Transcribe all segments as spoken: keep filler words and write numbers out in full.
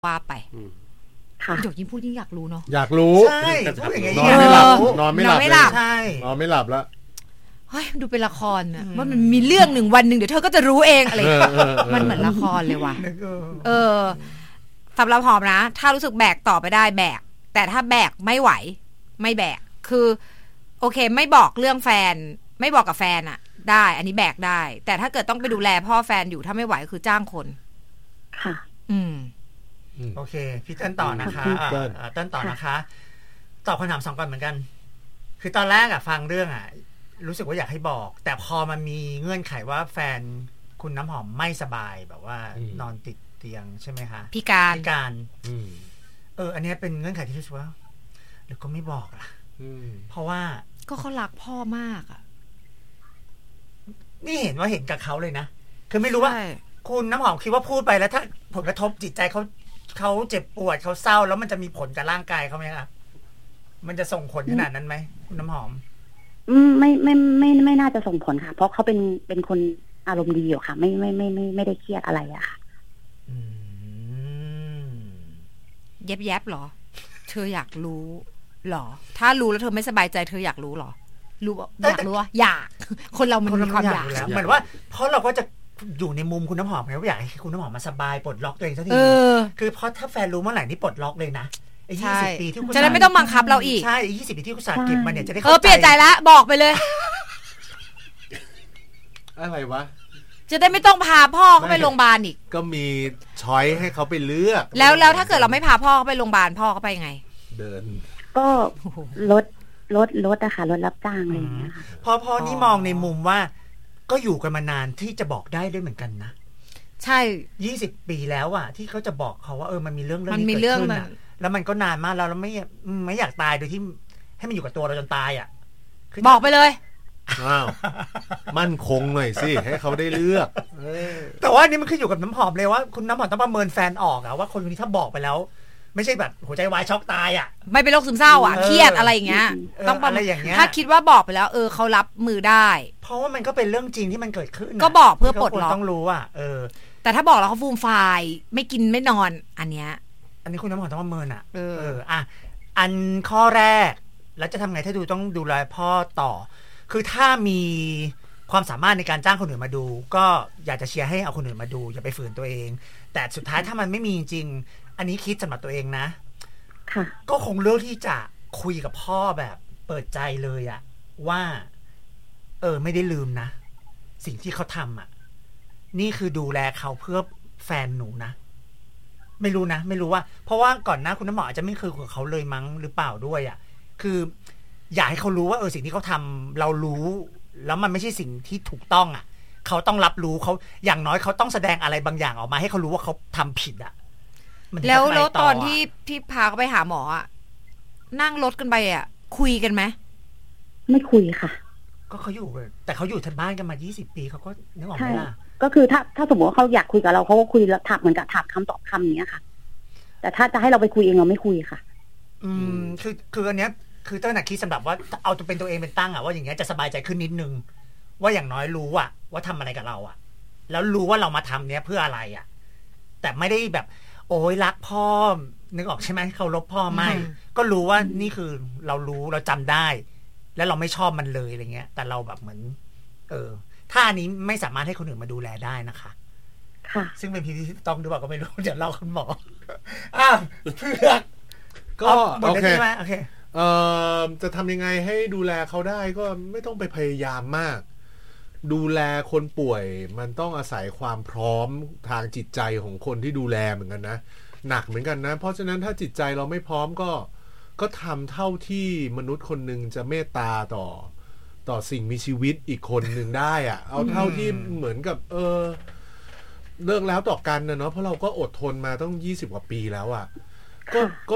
ว่าไปค่ะหยกยิ่งพูดยิ่งอยากรู้เนาะอยากรู้ใช่พูดอย่างเงี้ยนอนไม่หลับนอนไม่หลับเลยใช่นอนไม่หลับแล้วเฮ้ยดูเป็นละครนะว่ามันมีเรื่องหนึ่งวันหนึ่งเดี๋ยวเธอก็จะรู้เองอะไรมันเหมือนละครเลยว่ะเออสำหรับหอมนะถ้ารู้สึกแบกต่อไปได้แบกแต่ถ้าแบกไม่ไหวไม่แบกคือโอเคไม่บอกเรื่องแฟนไม่บอกกับแฟนอะได้อันนี้แบกได้แต่ถ้าเกิดต้องไปดูแลพ่อแฟนอยู่ถ้าไม่ไหวคือจ้างคนค่ะอืมโอเคพี่เติ้ลต่อนะคะเติ้ลต่อนะคะตอบคำถามสองก่อนเหมือนกันคือตอนแรกอะฟังเรื่องอะรู้สึกว่าอยากให้บอกแต่พอมันมีเงื่อนไขว่าแฟนคุณน้ำหอมไม่สบายแบบว่านอนติดเตียงใช่ไหมคะพิการพิการเอออันนี้เป็นเงื่อนไขที่รู้สึกว่าหรือก็ไม่บอกล่ะเพราะว่าก็เขารักพ่อมากอะนี่เห็นว่าเห็นกับเขาเลยนะคือไม่รู้ว่าคุณน้ำหอมคิดว่าพูดไปแล้วถ้าผลกระทบจิตใจเขาเขาเจ็บปวดเขาเศร้าแล้วมันจะมีผลกับร่างกายเขาไหมคะมันจะส่งผลขนาดนั้นไหมคุณน้ำหอมอืมไม่ไม่ไม่ไม่น่าจะส่งผลค่ะเพราะเขาเป็นเป็นคนอารมณ์ดีอยู่ค่ะไม่ไม่ไม่ไม่ไม่ได้เครียดอะไรอะค่ะแยบแยบหรอเธออยากรู้หรอถ้ารู้แล้วเธอไม่สบายใจเธออยากรู้หรอรู้อยากรู้ว่าอยากคนเรามันมีความอยากแล้วเหมือนว่าเพราะเราก็จะอยู่ในมุมคุณน้ำหอมไงว่าอยากให้คุณน้ำหอมมาสบายปลดล็อกตัวเองสักทีคือเพราะถ้าแฟนรู้เมื่อไหร่นี่ปลดล็อกเลยนะไอ้ยี่สิบปีที่คุณจะได้ไม่ต้องบังคับเราอีกใช่ยี่สิบปีที่คุณสาเก็บมาเนี่ยจะได้เออเปลี่ยนใจละบอกไปเลยอะไรวะจะได้ไม่ต้องพาพ่อเขาไปโรงพยาบาลอีกก็มีช้อยให้เขาไปเลือกแล้วแล้วถ้าเกิดเราไม่พาพ่อเขาไปโรงพยาบาลพ่อเขาไปไงเดินก็รถรถรถอะค่ะรถรับจ้างอะไรอย่างเงี้ยค่ะพอพอนี่มองในมุมว่าก็อยู่กันมานานที่จะบอกได้ด้วยเหมือนกันนะใช่ยี่สิบปีแล้วอะที่เขาจะบอกเขาว่าเออมันมีเรื่องเรื่องนี้เกิดขึ้นอะแล้วมันก็นานมากแล้วเราไม่ไม่อยากตายโดยที่ให้มันอยู่กับตัวเราจนตายอะบอกไปเลยอ้าวมั่นคงหน่อยสิให้เขาได้เลือกแต่ว่านี่มันขึ้นอยู่กับน้ำหอมเลยว่าคุณน้ำหอมต้องประเมินแฟนออกอะว่าคนคนนี้ถ้าบอกไปแล้วไม่ใช่แบบหัวใจวายช็อกตายอ่ะไม่เป็นโรคซึมเศร้าอ่ะเครียดอะไรอย่างเงี้ยต้องอะไรอย่างเงี้ยถ้าคิดว่าบอกไปแล้วเออเขารับมือได้เพราะว่ามันก็เป็นเรื่องจริงที่มันเกิดขึ้นก็บอกเพื่อปลดล็อกต้องรู้อ่ะเออแต่ถ้าบอกแล้วเขาฟูมฟายไม่กินไม่นอนอันเนี้ยอันนี้คุณน้ำหอมต้องประเมินอ่ะเออเอออ่ะอันข้อแรกแล้วจะทำไงถ้าดูต้องดูแลพ่อต่อคือถ้ามีความสามารถในการจ้างคนอื่นมาดูก็อยากจะเชียร์ให้เอาคนอื่นมาดูอย่าไปฝืนตัวเองแต่สุดท้ายถ้ามันไม่มีจริงอันนี้คิดสำหรับตัวเองนะก็คงเลือกที่จะคุยกับพ่อแบบเปิดใจเลยอะว่าเออไม่ได้ลืมนะสิ่งที่เขาทำอะนี่คือดูแลเขาเพื่อแฟนหนูนะไม่รู้นะไม่รู้ว่าเพราะว่าก่อนหน้าคุณน้ำหมออาจจะไม่เคยคุยกับเขาเลยมั้งหรือเปล่าด้วยอะคืออยากให้เขารู้ว่าเออสิ่งที่เขาทำเรารู้แล้วมันไม่ใช่สิ่งที่ถูกต้องอะเขาต้องรับรู้เขาอย่างน้อยเขาต้องแสดงอะไรบางอย่างออกมาให้เขารู้ว่าเขาทำผิดอะแล้วแล้วตอนที่ที่พาเขาไปหาหมออ่ะนั่งรถกันไปอ่ะคุยกันไหมไม่คุยค่ะก็เขาอยู่แต่เขาอยู่ที่บ้านกันมายี่สิบปีเขาก็นึกออกไหมล่ะก็คือถ้าถ้าสมมติว่าเขาอยากคุยกับเราเขาก็คุยแล้วถามเหมือนกับถามคำตอบคำอย่างเงี้ยค่ะแต่ถ้าจะให้เราไปคุยเองเราไม่คุยค่ะอืมคือคืออันเนี้ยคือตั้งแต่คิดสำหรับว่าเอาตัวเป็นตัวเองเป็นตั้งอ่ะว่าอย่างเงี้ยจะสบายใจขึ้นนิดนึงว่าอย่างน้อยรู้อ่ะว่าทำอะไรกับเราอ่ะแล้วรู้ว่าเรามาทำเนี้ยเพื่ออะไรอ่ะแต่ไม่ได้แบบโอ้ยรักพ่อนึกออกใช่ไหมเคารพพ่อไม่ก็รู้ว่านี่คือเรารู้เราจำได้แล้วเราไม่ชอบมันเลยอะไรเงี้ยแต่เราแบบเหมือนเออถ้าอันนี้ไม่สามารถให้คนอื่นมาดูแลได้นะคะค่ะซึ่งเป็นพีที่ต้องดูบอกก็ไม่รู้เดี๋ยวเล่าคุณหมออ่ะเพื่อก็โอเคโอเคเอ่อจะทำยังไงให้ดูแลเขาได้ก็ไม่ต้องไปพยายามมากดูแลคนป่วยมันต้องอาศัยความพร้อมทางจิตใจของคนที่ดูแลเหมือนกันนะหนักเหมือนกันนะเพราะฉะนั้นถ้าจิตใจเราไม่พร้อมก็ก็ทำเท่าที่มนุษย์คนหนึ่งจะเมตตาต่อต่อสิ่งมีชีวิตอีกคนหนึ่งได้อะเอาเท่าที่เหมือนกับเออเลิกแล้วต่อกันนะเนาะเพราะเราก็อดทนมาต้องยี่สิบกว่าปีแล้วอ่ะก็ก็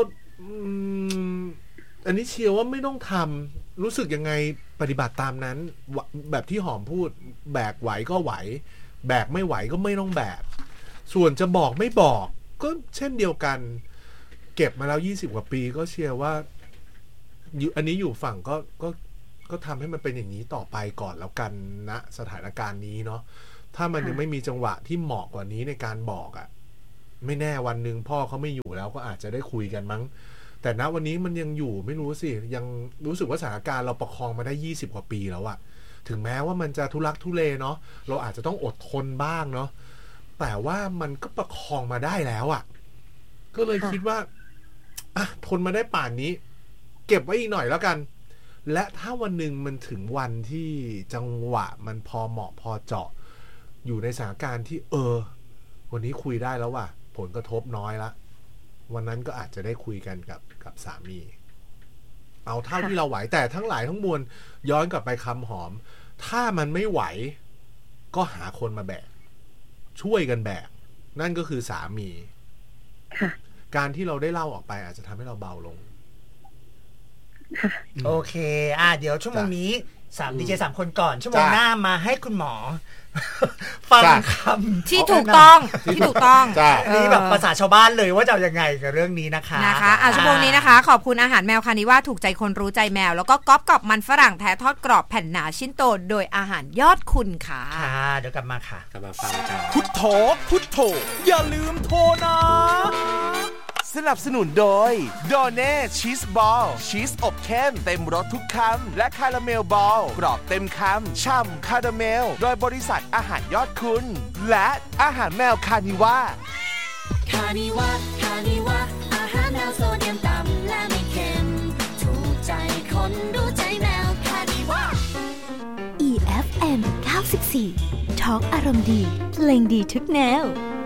อันนี้เชื่อว่าไม่ต้องทำรู้สึกยังไงปฏิบัติตามนั้นแบบที่หอมพูดแบกไหวก็ไหวแบกไม่ไหวก็ไม่ต้องแบกส่วนจะบอกไม่บอกก็เช่นเดียวกันเก็บมาแล้วยี่สิบกว่าปีก็เชื่อว่าอันนี้อยู่ฝั่งก็ก็ก็ทำให้มันเป็นอย่างนี้ต่อไปก่อนแล้วกันณสถานการณ์นี้เนาะถ้ามันยังไม่มีจังหวะที่เหมาะกว่านี้ในการบอกอ่ะไม่แน่วันหนึ่งพ่อเขาไม่อยู่แล้วก็อาจจะได้คุยกันมั้งแต่ณวันนี้มันยังอยู่ไม่รู้สิยังรู้สึกว่าสถานการณ์เราประคองมาได้ยี่สิบกว่าปีแล้วอะถึงแม้ว่ามันจะทุลักทุเลเนาะเราอาจจะต้องอดทนบ้างเนาะแต่ว่ามันก็ประคองมาได้แล้วอะก็เลยคิดว่าอ่ะทนมาได้ป่านนี้เก็บไว้อีกหน่อยแล้วกันและถ้าวันหนึ่งมันถึงวันที่จังหวะมันพอเหมาะพอเจาะอยู่ในสถานการณ์ที่เออวันนี้คุยได้แล้วว่ะผลกระทบน้อยละวันนั้นก็อาจจะได้คุยกันกับกับสามีเอาเท่าที่เราไหวแต่ทั้งหลายทั้งมวลย้อนกลับไปคำหอมถ้ามันไม่ไหวก็หาคนมาแบกช่วยกันแบกนั่นก็คือสามีการที่เราได้เล่าออกไปอาจจะทำให้เราเบาลงโอเคอ่ะเดี๋ยวชั่วโมงนี้สามดีเจสามคนก่อนชั่วโมงหน้ามาให้คุณหมอฟังคำที่ถูกต้องที่ถูกต้องนี่แบบภาษาชาวบ้านเลยว่าจะเอายังไงกับเรื่องนี้นะคะนะคะอ่ะชั่วโมงนี้นะคะขอบคุณอาหารแมวคานิว่าถูกใจคนรู้ใจแมวแล้วก็ก๊อปกับมันฝรั่งแท้ทอดกรอบแผ่นหนาชิ้นโตโดยอาหารยอดคุณค่ะค่ะเดี๋ยวกลับมาค่ะกลับมาฟังกันพุทโธพุทโธอย่าลืมโทรนะสนับสนุนโดยโดเน่ชีสบอลชีสอบเข้มเต็มรสทุกคำและคาราเมลบอลกรอบเต็มคำช่ำคาราเมลโดยบริษัทอาหารยอดคุณและอาหารแมวคานิว่าคานิว่าคานิว่าอาหารแมวโซเดียมต่ำและไม่เค็มถูกใจคนรู้ใจแมวคานิว่า อี เอฟ เอ็ม เก้าสิบสี่ ทอล์กอารมณ์ดีเพลงดีทุกแนว